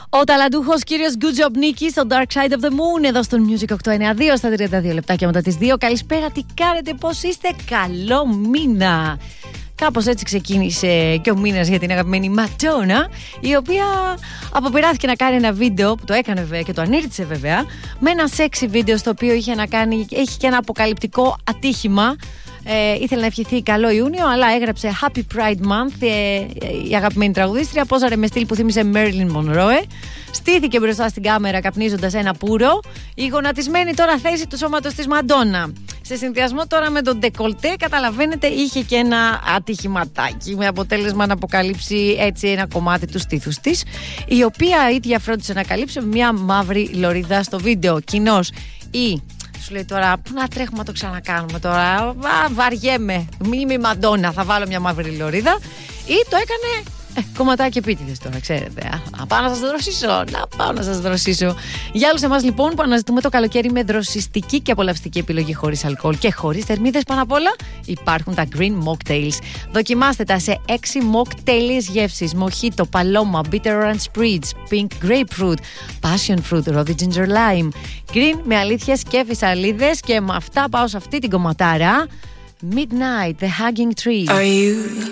Ο ταλαντούχος κύριος Good Job Nicky στο Dark Side of the Moon, εδώ στο Music 892 στα 32 λεπτάκια μετά τις 2. Καλησπέρα, τι κάνετε, πώς είστε, καλό μήνα. Κάπως έτσι ξεκίνησε και ο μήνας για την αγαπημένη Madonna, η οποία αποπειράθηκε να κάνει ένα βίντεο, που το έκανε βέβαια και το ανήρτησε βέβαια, με ένα sexy βίντεο στο οποίο είχε να κάνει, έχει και ένα αποκαλυπτικό ατύχημα. Ήθελε να ευχηθεί καλό Ιούνιο, αλλά έγραψε Happy Pride Month. Η αγαπημένη τραγουδίστρια πόζαρε με στυλ που θύμισε Marilyn Monroe. Στήθηκε μπροστά στην κάμερα καπνίζοντας ένα πουρο. Η γονατισμένη τώρα θέση του σώματος της Μαντόνα, σε συνδυασμό τώρα με τον ντεκολτέ, καταλαβαίνετε, είχε και ένα ατυχηματάκι με αποτέλεσμα να αποκαλύψει έτσι ένα κομμάτι του στήθους της, η οποία ίδια φρόντισε να καλύψει με μια μαύρη λωρίδα στο βίντεο. Κοινώς σου λέει τώρα, πού να τρέχουμε να το ξανακάνουμε τώρα, βαριέμαι, μη είμαι η Μαντόνα, θα βάλω μια μαύρη λωρίδα. Ή το έκανε κομματάκι επίτηδες τώρα, ξέρετε. Να πάω να σας δροσίσω, Για όλους εμάς λοιπόν που αναζητούμε το καλοκαίρι με δροσιστική και απολαυστική επιλογή, χωρίς αλκοόλ και χωρίς θερμίδες πάνω απ' όλα, υπάρχουν τα Green Mocktails. Δοκιμάστε τα σε 6 mocktails γεύσεις: Mojito, Paloma, Bitter Orange Spritz, Pink Grapefruit, Passion Fruit, Rosy Ginger Lime. Green με αλήθειες και φυσαλίδες. Και με αυτά πάω σε αυτή την κομματάρα. Midnight, The Hugging Tree.